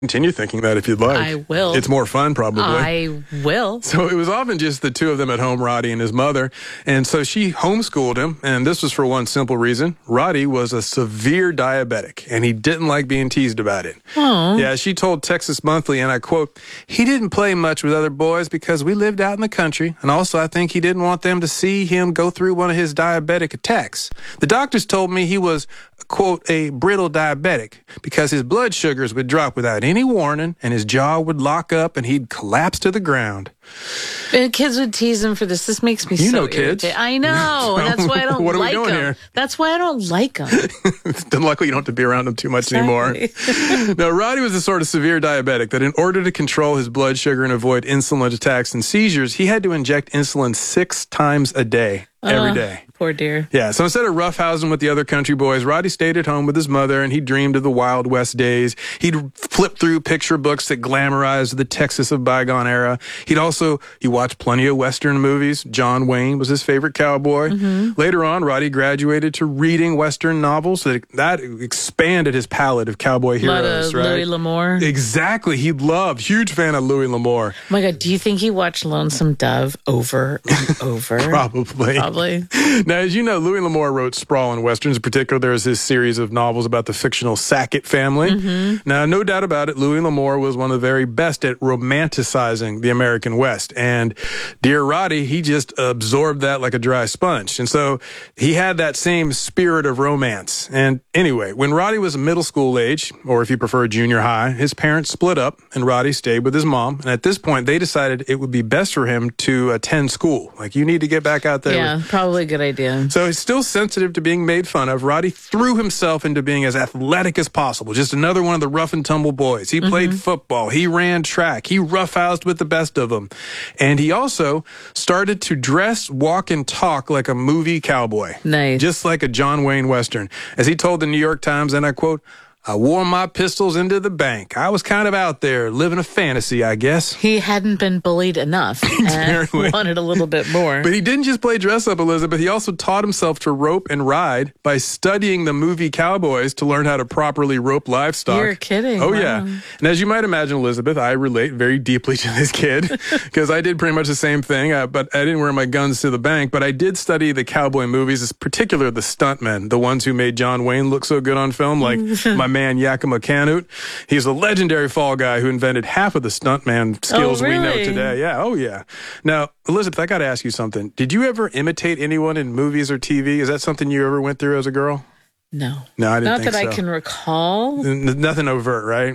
Continue thinking that if you'd like. I will. It's more fun, probably. I will. So it was often just the two of them at home, Roddy and his mother. And so she homeschooled him. And this was for one simple reason. Roddy was a severe diabetic, and he didn't like being teased about it. Aww. Yeah, she told Texas Monthly, and I quote, "He didn't play much with other boys because we lived out in the country. And also, I think he didn't want them to see him go through one of his diabetic attacks. The doctors told me he was, quote, a brittle diabetic because his blood sugars would drop without any warning, and his jaw would lock up, and he'd collapse to the ground." And kids would tease him for this. This makes me so kids. irritated. I know. That's why I don't What are we like doing them. here? That's why I don't like them. Luckily, you don't have to be around him too much anymore. Now, Roddy was a sort of severe diabetic that in order to control his blood sugar and avoid insulin attacks and seizures, he had to inject insulin 6 times a day, every day. Poor dear. Yeah, so instead of roughhousing with the other country boys, Roddy stayed at home with his mother, and he dreamed of the Wild West days. He'd flip through picture books that glamorized the Texas of bygone era. He watched plenty of Western movies. John Wayne was his favorite cowboy. Mm-hmm. Later on, Roddy graduated to reading Western novels. That expanded his palette of cowboy heroes, right? Louis L'Amour. Exactly. Huge fan of Louis L'Amour. Oh my God, do you think he watched Lonesome Dove over and over? Probably. Now, as you know, Louis L'Amour wrote sprawling westerns. In particular, there's his series of novels about the fictional Sackett family. Mm-hmm. Now, no doubt about it, Louis L'Amour was one of the very best at romanticizing the American West. And dear Roddy, he just absorbed that like a dry sponge. And so he had that same spirit of romance. And anyway, when Roddy was middle school age, or if you prefer junior high, his parents split up and Roddy stayed with his mom. And at this point, they decided it would be best for him to attend school. Like, you need to get back out there. Yeah, probably a good idea. So he's still sensitive to being made fun of. Roddy threw himself into being as athletic as possible. Just another one of the rough and tumble boys. He played football. He ran track. He roughhoused with the best of them. And he also started to dress, walk, and talk like a movie cowboy. Nice. Just like a John Wayne Western. As he told the New York Times, and I quote, "I wore my pistols into the bank. I was kind of out there living a fantasy, I guess." He hadn't been bullied enough and wanted a little bit more. But he didn't just play dress up, Elizabeth. He also taught himself to rope and ride by studying the movie Cowboys to learn how to properly rope livestock. You're kidding. Oh, wow. yeah. And as you might imagine, Elizabeth, I relate very deeply to this kid because I did pretty much the same thing, but I didn't wear my guns to the bank. But I did study the cowboy movies, in particular the stuntmen, the ones who made John Wayne look so good on film, like my man Yakima Canute. He's a legendary fall guy who invented half of the stuntman skills we know today. Yeah, oh yeah. Now, Elizabeth, I got to ask you something. Did you ever imitate anyone in movies or TV? Is that something you ever went through as a girl? No. No, I didn't think so. Not that I can recall. Nothing overt, right?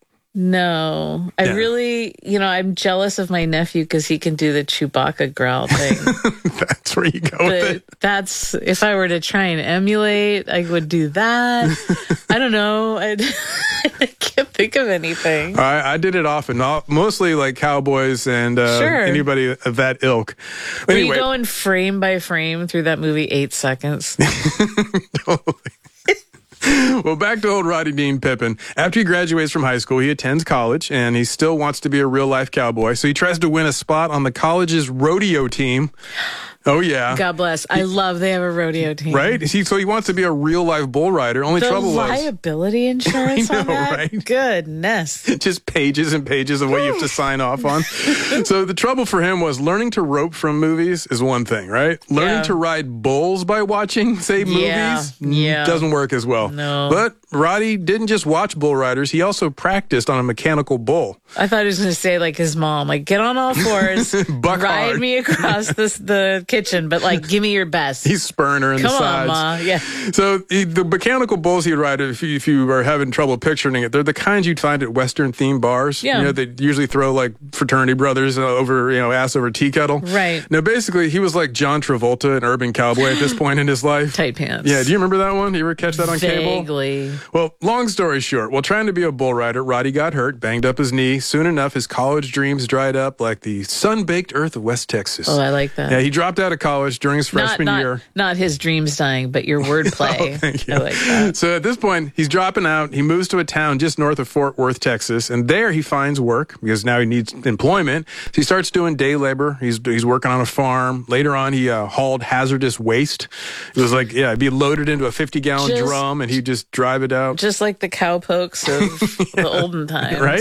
No, I really, I'm jealous of my nephew because he can do the Chewbacca growl thing. That's where you go with it. That's, if I were to try and emulate, I would do that. I don't know. I can't think of anything. I did it often, mostly like cowboys and anybody of that ilk. Were you going frame by frame through that movie 8 seconds? Totally. Well, back to old Roddy Dean Pippin. After he graduates from high school, he attends college, and he still wants to be a real-life cowboy. So he tries to win a spot on the college's rodeo team. Oh, yeah. God bless. I love they have a rodeo team. Right? So he wants to be a real-life bull rider. Only trouble was... liability insurance on that? Right? Goodness. Just pages and pages of what you have to sign off on. So the trouble for him was learning to rope from movies is one thing, right? Learning to ride bulls by watching, say, movies doesn't work as well. No. But Roddy didn't just watch bull riders. He also practiced on a mechanical bull. I thought he was going to say like his mom, like, get on all fours, ride hard. Me across the kitchen, but like, give me your best. He's spurring her in the sides. Come on, Ma. Yeah. So the mechanical bulls he'd ride, if you are having trouble picturing it, they're the kinds you'd find at Western themed bars. Yeah. They usually throw like fraternity brothers over, ass over tea kettle. Right. Now, basically, he was like John Travolta, an urban cowboy at this point in his life. Tight pants. Yeah. Do you remember that one? You ever catch that on cable? Vaguely. Well, long story short, while trying to be a bull rider, Roddy got hurt, banged up his knee. Soon enough, his college dreams dried up like the sun-baked earth of West Texas. Oh, I like that. Yeah, he dropped dropped out of college during his freshman year. Not his dreams dying, but your wordplay. Oh, thank you. I like that. So at this point, he's dropping out. He moves to a town just north of Fort Worth, Texas, and there he finds work because now he needs employment. So he starts doing day labor. He's working on a farm. Later on, he hauled hazardous waste. It was like, it'd be loaded into a 50-gallon drum, and he'd just drive it out. Just like the cowpokes of the olden times. Right?